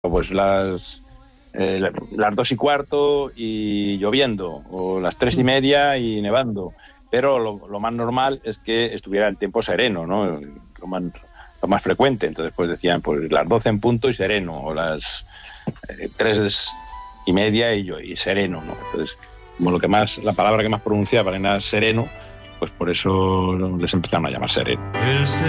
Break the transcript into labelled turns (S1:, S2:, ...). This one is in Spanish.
S1: pues las 2:15 y lloviendo, o las 3:30 y nevando. Pero lo más normal es que estuviera el tiempo sereno, ¿no? Lo más frecuente. Entonces, pues decían, pues las 12 en punto y sereno, o las 3:30 y sereno, ¿no? Entonces, como la palabra que más pronunciaban era sereno, pues por eso les empezaron a llamar sereno.